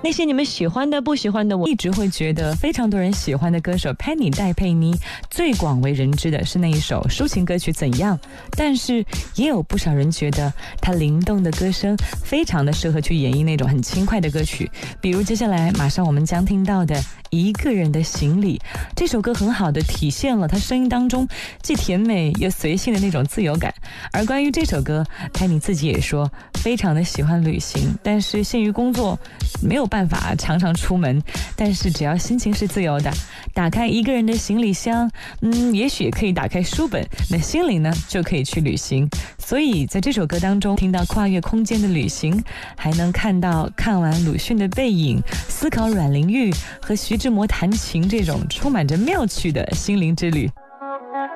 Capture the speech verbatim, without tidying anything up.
那些你们喜欢的不喜欢的，我一直会觉得非常多人喜欢的歌手 Penny 戴佩妮最广为人知的是那一首抒情歌曲怎样，但是也有不少人觉得她灵动的歌声非常的适合去演绎那种很轻快的歌曲，比如接下来马上我们将听到的一个人的行李，这首歌很好的体现了她声音当中既甜美又随性的那种自由感。而关于这首歌， Penny 自己也说非常的喜欢旅行，但是限于工作没有办法常常出门，但是只要心情是自由的，打开一个人的行李箱，嗯，也许也可以打开书本，那心灵呢就可以去旅行。所以在这首歌当中听到跨越空间的旅行，还能看到看完鲁迅的背影，思考阮玲玉和徐志摩弹琴这种充满着妙趣的心灵之旅。